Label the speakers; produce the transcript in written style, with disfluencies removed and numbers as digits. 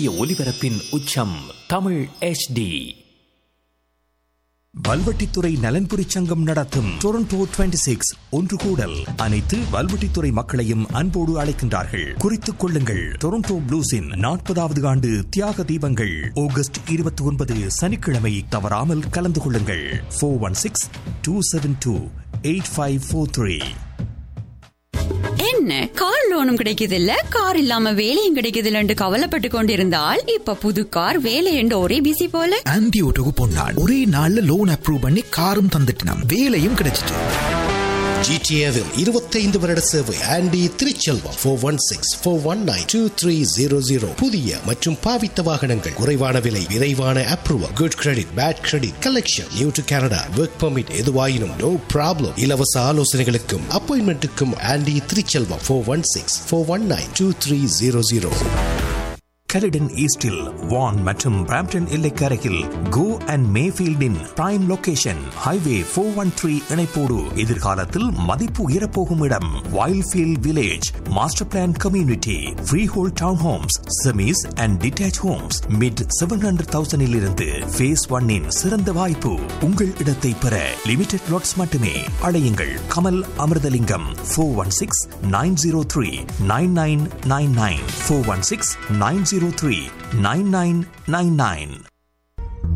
Speaker 1: சூரிய ஒளிபரப்பின் உச்சம் தமிழ் HD. வல்வெட்டித்துறை நலன்புரி சங்கம் நடத்தும் டொரண்டோ 26 ஒன்று கூடல். அனைத்து வல்வெட்டித்துறை மக்களையும் அன்போடு அழைக்கின்றார்கள். குறித்துக் கொள்ளுங்கள். டொரண்டோ ப்ளூஸின் 40வது ஆண்டு தியாக தீபங்கள் ஆகஸ்ட் 29 சனிக்கிழமை. தவறாமல் கலந்து கொள்ளுங்கள். 416-272-8543.
Speaker 2: என்ன கார் லோனும் கிடைக்குது இல்ல, கார் இல்லாம வேலையும் கிடைக்குது இல்லன்னு கவலைப்பட்டு கொண்டிருந்தால் இப்ப புது கார் வேலை என்று ஒரே பிசி போல.
Speaker 3: ஆன்டி ஓட்டோக்கு போனாள், ஒரே நாள்ல லோன் அப்ரூவ் பண்ணி காரும் தந்துட்டினாம், வேலையும் கிடைச்சிட்டு.
Speaker 4: GTAவில் 25 வருட சேவை. ஆண்டி திருச்செல்வம் 416-419-2300. புதிய மற்றும் பாவித்த வாகனங்கள், குறைவான விலை, விரைவான approval, good credit, bad credit, collection, new to Canada, work permit, எதுவாயினும் நோ ப்ராப்ளம். இலவச ஆலோசனைகளுக்கும் அப்பாயின்மெண்ட்டுக்கும் ஆண்டி திருச்செல்வம் 416-419-2300.
Speaker 1: கலிடன் ஈஸ்டில் வான் மற்றும் Brampton எல்லைக்கரையில் go and மேஃபீல்டின் prime location. Highway 413 இணைப்போடு எதிர்காலத்தில் மதிப்பு உயரப்போகும் இடம். Wildfield village master plan community. Free whole down Holmes, semis and detach Holmes mid 700,000 இருந்து face 1 சிறந்த வாய்ப்பு. உங்கள் இடத்தை பெற லிமிடெட் லாட்ஸ் மட்டுமே. அழையுங்கள் கமல் அமிர்தலிங்கம் 416-903-9999 416-903-9999.